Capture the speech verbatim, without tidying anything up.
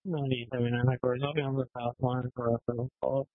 ninety-seven, of course, I'll be on the south line for us to fall.